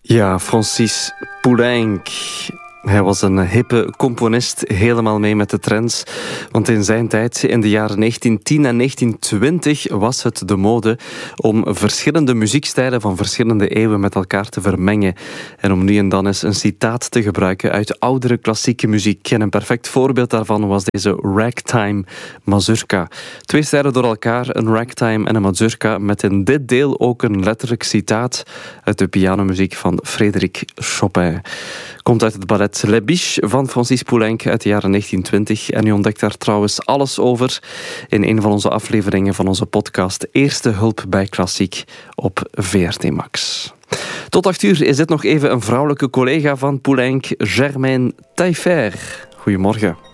Ja, Francis Poulenc. Hij was een hippe componist, helemaal mee met de trends. Want in zijn tijd, in de jaren 1910 en 1920, was het de mode om verschillende muziekstijlen van verschillende eeuwen met elkaar te vermengen. En om nu en dan eens een citaat te gebruiken uit oudere klassieke muziek. En een perfect voorbeeld daarvan was deze ragtime mazurka. 2 stijlen door elkaar, een ragtime en een mazurka, met in dit deel ook een letterlijk citaat uit de pianomuziek van Frédéric Chopin. Komt uit het ballet Les Biches van Francis Poulenc uit de jaren 1920. En u ontdekt daar trouwens alles over in een van onze afleveringen van onze podcast Eerste Hulp bij Klassiek op VRT Max. Tot 8 uur is dit nog even een vrouwelijke collega van Poulenc, Germaine Taillefer. Goedemorgen.